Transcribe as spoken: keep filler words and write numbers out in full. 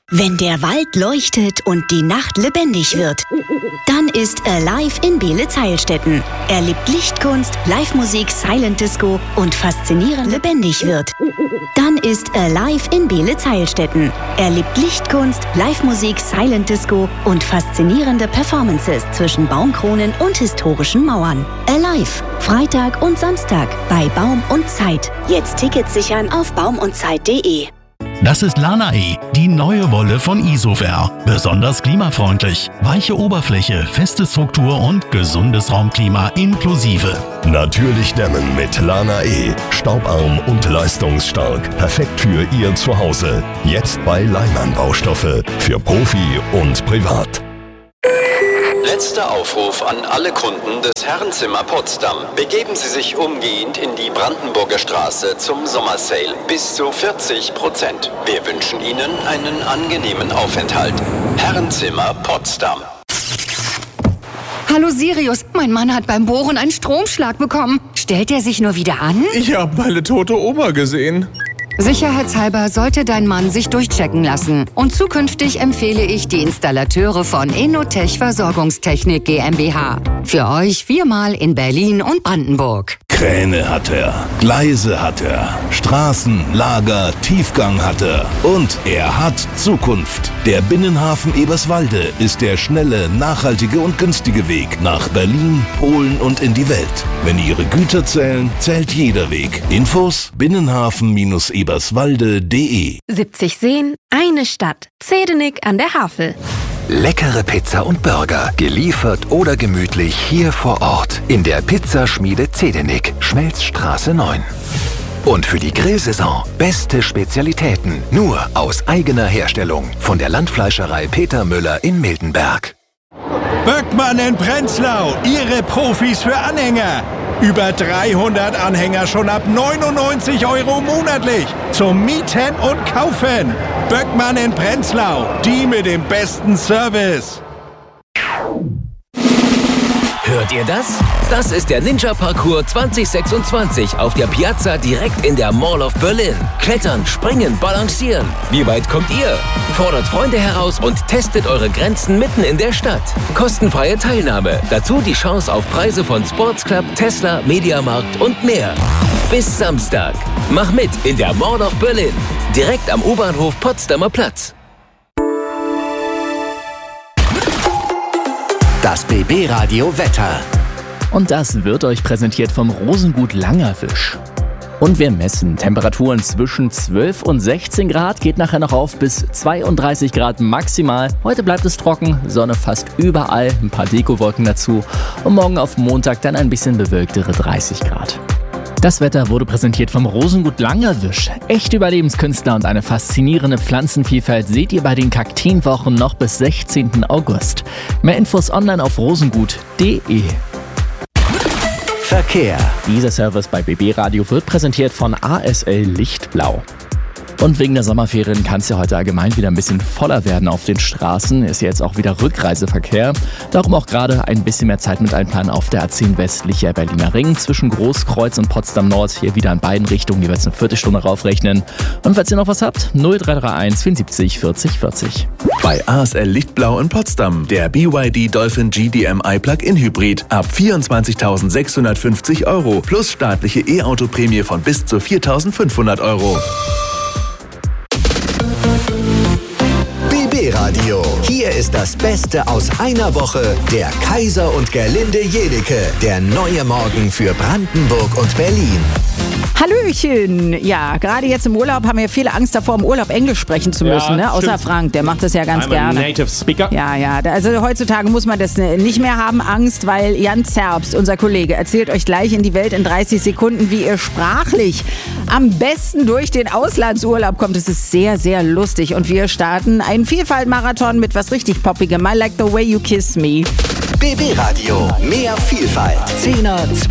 Wenn der Wald leuchtet und die Nacht lebendig wird, dann ist Alive in Beelitz-Heilstätten. Erlebt Lichtkunst, Live-Musik, Silent Disco und faszinierend lebendig wird. Dann ist Alive in Beelitz-Heilstätten. Erlebt Lichtkunst, Live-Musik, Silent Disco und faszinierende Performances zwischen Baumkronen und historischen Mauern. Alive, Freitag und Samstag bei Baum und Zeit. Jetzt Tickets sichern auf baum und zeit punkt de. Das ist Lana-E, die neue Wolle von Isover. Besonders klimafreundlich. Weiche Oberfläche, feste Struktur und gesundes Raumklima inklusive. Natürlich dämmen mit Lana-E. Staubarm und leistungsstark. Perfekt für Ihr Zuhause. Jetzt bei Leimann Baustoffe. Für Profi und Privat. Letzter Aufruf an alle Kunden des Herrenzimmer Potsdam. Begeben Sie sich umgehend in die Brandenburger Straße zum Sommersale. Bis zu vierzig Prozent. Wir wünschen Ihnen einen angenehmen Aufenthalt. Herrenzimmer Potsdam. Hallo Sirius, mein Mann hat beim Bohren einen Stromschlag bekommen. Stellt er sich nur wieder an? Ich habe meine tote Oma gesehen. Sicherheitshalber sollte dein Mann sich durchchecken lassen. Und zukünftig empfehle ich die Installateure von Enotech Versorgungstechnik GmbH. Für euch viermal in Berlin und Brandenburg. Kräne hat er, Gleise hat er, Straßen, Lager, Tiefgang hat er. Und er hat Zukunft. Der Binnenhafen Eberswalde ist der schnelle, nachhaltige und günstige Weg nach Berlin, Polen und in die Welt. Wenn Ihre Güter zählen, zählt jeder Weg. Infos binnenhafen eberswalde punkt de. siebzig Seen, eine Stadt. Zedenik an der Havel. Leckere Pizza und Burger, geliefert oder gemütlich hier vor Ort in der Pizzaschmiede Zedenik, Schmelzstraße neun. Und für die Grillsaison beste Spezialitäten, nur aus eigener Herstellung von der Landfleischerei Peter Müller in Mildenberg. Böckmann in Prenzlau, Ihre Profis für Anhänger. Über dreihundert Anhänger schon ab neunundneunzig Euro monatlich. Zum Mieten und Kaufen. Böckmann in Prenzlau, die mit dem besten Service. Hört ihr das? Das ist der Ninja Parcours zwanzig sechsundzwanzig auf der Piazza direkt in der Mall of Berlin. Klettern, springen, balancieren. Wie weit kommt ihr? Fordert Freunde heraus und testet eure Grenzen mitten in der Stadt. Kostenfreie Teilnahme. Dazu die Chance auf Preise von Sports Club, Tesla, Mediamarkt und mehr. Bis Samstag. Mach mit in der Mall of Berlin. Direkt am U-Bahnhof Potsdamer Platz. Das B B-Radio Wetter. Und das wird euch präsentiert vom Rosengut Langerwisch. Und wir messen Temperaturen zwischen zwölf und sechzehn Grad, geht nachher noch auf bis zweiunddreißig Grad maximal. Heute bleibt es trocken, Sonne fast überall, ein paar Dekowolken dazu. Und morgen auf Montag dann ein bisschen bewölktere dreißig Grad. Das Wetter wurde präsentiert vom Rosengut Langerwisch. Echte Überlebenskünstler und eine faszinierende Pflanzenvielfalt seht ihr bei den Kakteenwochen noch bis sechzehnten August. Mehr Infos online auf rosengut punkt de. Verkehr. Dieser Service bei B B Radio wird präsentiert von A S L Lichtblau. Und wegen der Sommerferien kann es ja heute allgemein wieder ein bisschen voller werden auf den Straßen. Ist ja jetzt auch wieder Rückreiseverkehr. Darum auch gerade ein bisschen mehr Zeit mit einplanen auf der A zehn westlicher Berliner Ring zwischen Großkreuz und Potsdam Nord. Hier wieder in beiden Richtungen jeweils eine Viertelstunde raufrechnen. Und falls ihr noch was habt, null drei drei eins vierundsiebzig vierzig vierzig. Bei A S L Lichtblau in Potsdam der B Y D Dolphin G D M I Plug-in Hybrid ab vierundzwanzigtausendsechshundertfünfzig Euro plus staatliche E-Auto-Prämie von bis zu viertausendfünfhundert Euro. B B-Radio. Hier ist das Beste aus einer Woche. Der Kaiser und Gerlinde Jedecke. Der neue Morgen für Brandenburg und Berlin. Hallöchen! Ja, gerade jetzt im Urlaub haben wir viele Angst davor, im Urlaub Englisch sprechen zu müssen, ja, ne? Außer stimmt. Frank, der macht das ja ganz I'm gerne. A native speaker. Ja, ja, also heutzutage muss man das nicht mehr haben, Angst, weil Jan Zerbst, unser Kollege, erzählt euch gleich in die Welt in dreißig Sekunden, wie ihr sprachlich am besten durch den Auslandsurlaub kommt. Es ist sehr, sehr lustig und wir starten einen Vielfalt-Marathon mit was richtig Poppigem. I like the way you kiss me. B B-Radio. Mehr Vielfalt. Zehner,